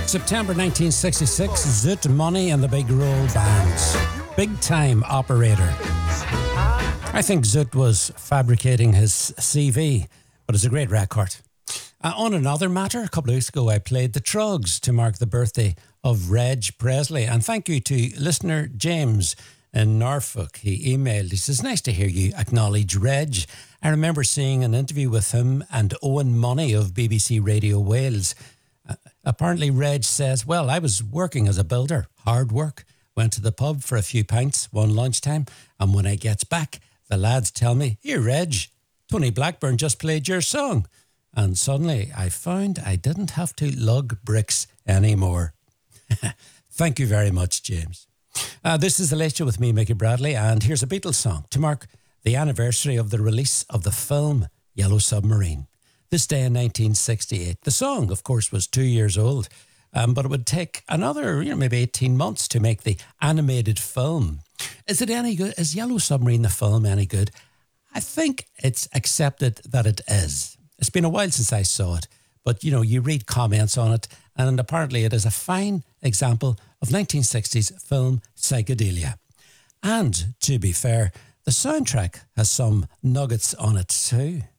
September 1966, Zoot, Money and the Big Roll Bands. Big Time Operator. I think Zoot was fabricating his CV, but it's a great record. On another matter, a couple of weeks ago I played the Trugs to mark the birthday of Reg Presley. And thank you to listener James in Norfolk. He emailed, he says, nice to hear you acknowledge Reg. I remember seeing an interview with him and Owen Money of BBC Radio Wales. Apparently Reg says, well, I was working as a builder, hard work, went to the pub for a few pints one lunchtime, and when I gets back, the lads tell me, here Reg, Tony Blackburn just played your song. And suddenly I found I didn't have to lug bricks anymore. Thank you very much, James. This is The Late Show with me, Mickey Bradley, and here's a Beatles song to mark the anniversary of the release of the film Yellow Submarine. This day in 1968. The song, of course, was 2 years old, but it would take another, maybe 18 months to make the animated film. Is it any good? Is Yellow Submarine, the film, any good? I think it's accepted that it is. It's been a while since I saw it, but, you read comments on it, and apparently it is a fine example of 1960s film psychedelia. And, to be fair, the soundtrack has some nuggets on it too.